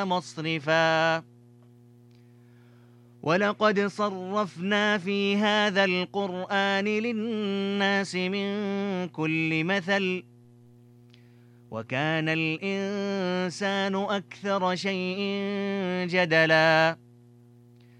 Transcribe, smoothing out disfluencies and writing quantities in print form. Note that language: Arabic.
مصرفا ولقد صرفنا في هذا القرآن للناس من كل مثل وكان الإنسان أكثر شيء جدلا